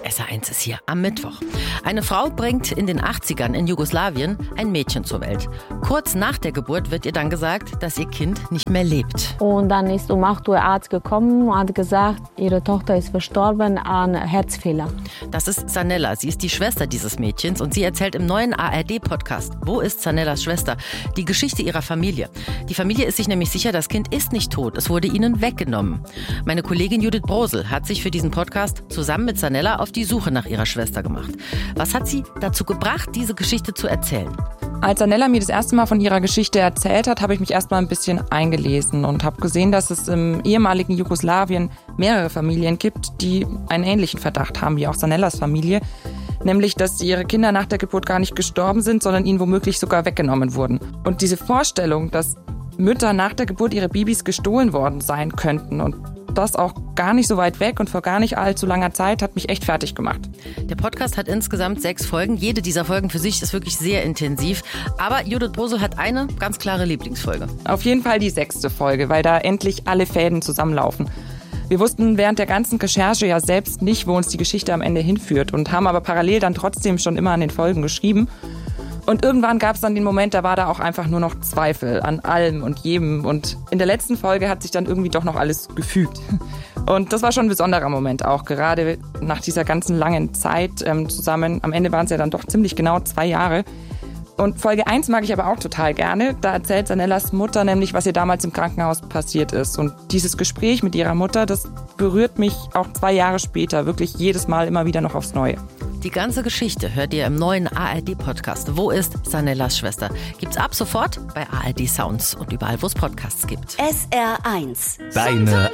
SR1 ist hier am Mittwoch. Eine Frau bringt in den 80ern in Jugoslawien ein Mädchen zur Welt. Kurz nach der Geburt wird ihr dann gesagt, dass ihr Kind nicht mehr lebt. Und dann ist um 8 Uhr Arzt gekommen und hat gesagt, ihre Tochter ist verstorben an Herzfehler. Das ist Zanella. Sie ist die Schwester dieses Mädchens und sie erzählt im neuen ARD-Podcast "Wo ist Zanellas Schwester?" die Geschichte ihrer Familie. Die Familie ist sich nämlich sicher, das Kind ist nicht tot. Es wurde ihnen weggenommen. Meine Kollegin Judith Brosel hat sich für diesen Podcast zusammen mit Zanella auf die Suche nach ihrer Schwester gemacht. Was hat sie dazu gebracht, diese Geschichte zu erzählen? Als Zanella mir das erste Mal von ihrer Geschichte erzählt hat, habe ich mich erst mal ein bisschen eingelesen und habe gesehen, dass es im ehemaligen Jugoslawien mehrere Familien gibt, die einen ähnlichen Verdacht haben wie auch Zanellas Familie. Nämlich, dass ihre Kinder nach der Geburt gar nicht gestorben sind, sondern ihnen womöglich sogar weggenommen wurden. Und diese Vorstellung, dass Mütter nach der Geburt ihre Babys gestohlen worden sein könnten und das auch gar nicht so weit weg und vor gar nicht allzu langer Zeit, hat mich echt fertig gemacht. Der Podcast hat insgesamt 6 Folgen. Jede dieser Folgen für sich ist wirklich sehr intensiv. Aber Judith Brosel hat eine ganz klare Lieblingsfolge. Auf jeden Fall die 6. Folge, weil da endlich alle Fäden zusammenlaufen. Wir wussten während der ganzen Recherche ja selbst nicht, wo uns die Geschichte am Ende hinführt und haben aber parallel dann trotzdem schon immer an den Folgen geschrieben. Und irgendwann gab es dann den Moment, da war da auch einfach nur noch Zweifel an allem und jedem. Und in der letzten Folge hat sich dann irgendwie doch noch alles gefügt. Und das war schon ein besonderer Moment auch, gerade nach dieser ganzen langen Zeit zusammen. Am Ende waren es ja dann doch ziemlich genau 2 Jahre. Und Folge 1 mag ich aber auch total gerne. Da erzählt Zanellas Mutter nämlich, was ihr damals im Krankenhaus passiert ist. Und dieses Gespräch mit ihrer Mutter, das berührt mich auch 2 Jahre später wirklich jedes Mal immer wieder noch aufs Neue. Die ganze Geschichte hört ihr im neuen ARD-Podcast "Wo ist Zanellas Schwester?" Gibt's ab sofort bei ARD Sounds und überall, wo es Podcasts gibt. SR1. Deine